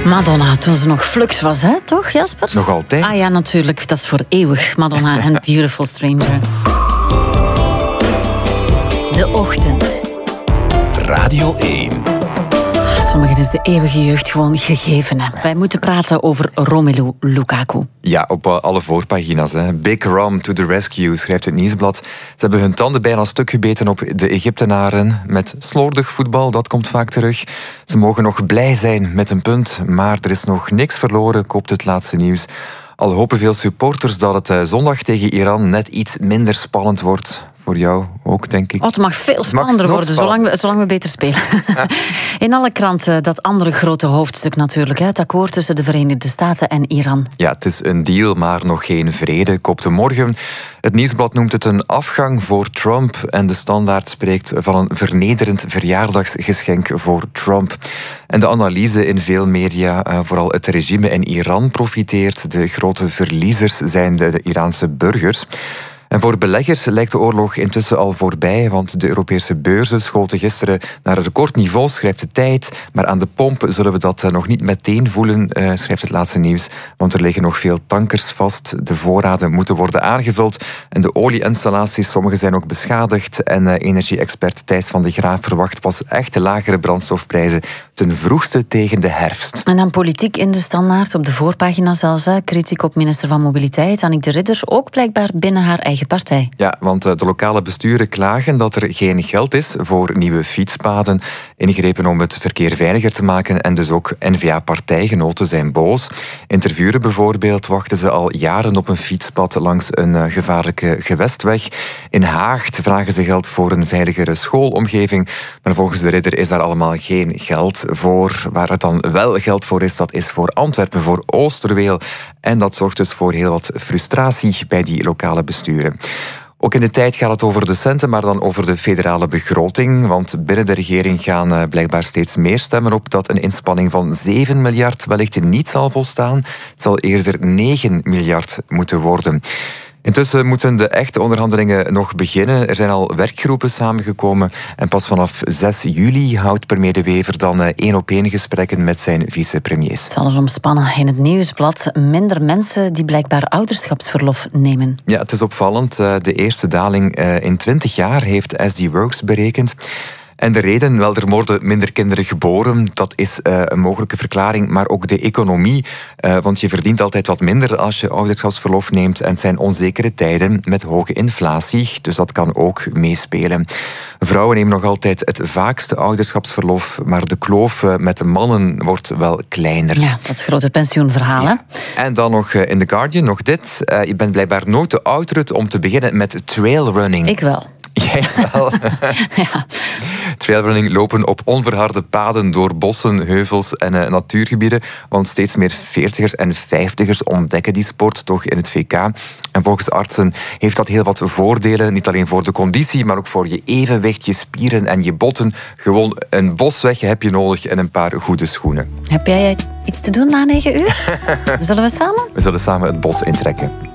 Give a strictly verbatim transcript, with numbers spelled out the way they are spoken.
Madonna, toen ze nog flux was, hè? Toch, Jasper? Nog altijd? Ah ja, natuurlijk. Dat is voor eeuwig. Madonna en Beautiful Stranger. De ochtend. Radio één. Sommigen is de eeuwige jeugd gewoon gegeven. Hè. Wij moeten praten over Romelu Lukaku. Ja, op alle voorpagina's. Hè. Big Rom to the rescue, schrijft het Nieuwsblad. Ze hebben hun tanden bijna stuk gebeten op de Egyptenaren. Met slordig voetbal, dat komt vaak terug. Ze mogen nog blij zijn met een punt, maar er is nog niks verloren, koopt het laatste nieuws. Al hopen veel supporters dat het zondag tegen Iran net iets minder spannend wordt. Voor jou ook, denk ik. Oh, het mag veel spannender mag worden, zolang we, zolang we beter spelen. Ja. In alle kranten dat andere grote hoofdstuk natuurlijk. Hè, het akkoord tussen de Verenigde Staten en Iran. Ja, het is een deal, maar nog geen vrede, kopte Morgen. Het Nieuwsblad noemt het een afgang voor Trump. En de Standaard spreekt van een vernederend verjaardagsgeschenk voor Trump. En de analyse in veel media, vooral het regime in Iran profiteert. De grote verliezers zijn de, de Iraanse burgers. En voor beleggers lijkt de oorlog intussen al voorbij, want de Europese beurzen schoten gisteren naar een recordniveau, schrijft de Tijd. Maar aan de pomp zullen we dat nog niet meteen voelen, schrijft het laatste nieuws. Want er liggen nog veel tankers vast, de voorraden moeten worden aangevuld. En de olieinstallaties, sommige zijn ook beschadigd. En energie-expert Thijs van de Graaf verwacht pas echt lagere brandstofprijzen ten vroegste tegen de herfst. En dan politiek in de Standaard, op de voorpagina zelfs. Hè. Kritiek op minister van Mobiliteit, Annick de Ridder, ook blijkbaar binnen haar eigen partij. Ja, want de lokale besturen klagen dat er geen geld is voor nieuwe fietspaden. Ingrepen om het verkeer veiliger te maken en dus ook N V A-partijgenoten zijn boos. In Tervuren bijvoorbeeld wachten ze al jaren op een fietspad langs een gevaarlijke gewestweg. In Haagt vragen ze geld voor een veiligere schoolomgeving. Maar volgens de Ridder is daar allemaal geen geld voor. Waar het dan wel geld voor is, dat is voor Antwerpen, voor Oosterweel. En dat zorgt dus voor heel wat frustratie bij die lokale besturen. Ook in de Tijd gaat het over de centen, maar dan over de federale begroting. Want binnen de regering gaan blijkbaar steeds meer stemmen op dat een inspanning van zeven miljard wellicht niet zal volstaan. Het zal eerder negen miljard moeten worden. Intussen moeten de echte onderhandelingen nog beginnen. Er zijn al werkgroepen samengekomen. En pas vanaf zes juli houdt premier De Wever dan één-op-één gesprekken met zijn vicepremiers. Het zal erom spannen in het Nieuwsblad. Minder mensen die blijkbaar ouderschapsverlof nemen. Ja, het is opvallend. De eerste daling in twintig jaar heeft S D Works berekend. En de reden, wel, er worden minder kinderen geboren. Dat is uh, een mogelijke verklaring, maar ook de economie. Uh, want je verdient altijd wat minder als je ouderschapsverlof neemt. En het zijn onzekere tijden met hoge inflatie. Dus dat kan ook meespelen. Vrouwen nemen nog altijd het vaakste ouderschapsverlof. Maar de kloof met de mannen wordt wel kleiner. Ja, dat grote pensioenverhaal, hè? Ja. En dan nog uh, in The Guardian, nog dit. Uh, je bent blijkbaar nooit te oud, Ruud, om te beginnen met trailrunning. Ik wel. Jij wel. Ja. Trailrunning, lopen op onverharde paden door bossen, heuvels en uh, natuurgebieden. Want steeds meer veertigers en vijftigers ontdekken die sport toch in het V K. En volgens artsen heeft dat heel wat voordelen. Niet alleen voor de conditie, maar ook voor je evenwicht, je spieren en je botten. Gewoon een bosweg heb je nodig en een paar goede schoenen. Heb jij iets te doen na negen uur? Zullen we samen? We zullen samen het bos intrekken.